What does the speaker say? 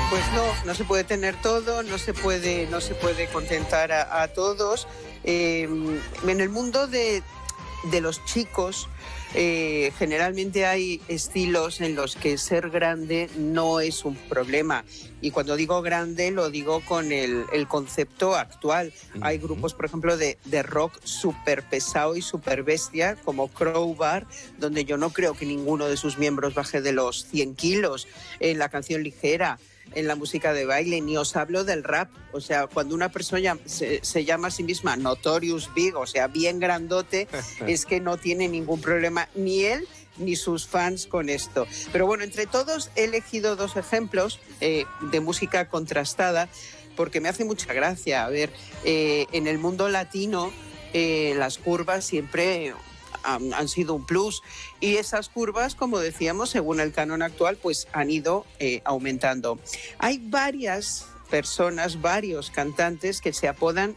Pues no se puede tener todo, no se puede contentar a todos. En el mundo de los chicos, generalmente hay estilos en los que ser grande no es un problema. Y cuando digo grande, lo digo con el concepto actual. Hay grupos, por ejemplo, de rock súper pesado y súper bestia, como Crowbar, donde yo no creo que ninguno de sus miembros baje de los 100 kilos. En la canción ligera, en la música de baile, ni os hablo del rap. O sea, cuando una persona se llama a sí misma Notorious Big, o sea, bien grandote, es que no tiene ningún problema, ni él ni sus fans con esto. Pero bueno, entre todos he elegido dos ejemplos de música contrastada, porque me hace mucha gracia. A ver, en el mundo latino, las curvas siempre han sido un plus, y esas curvas, como decíamos, según el canon actual, pues han ido aumentando. Hay varias personas, varios cantantes que se apodan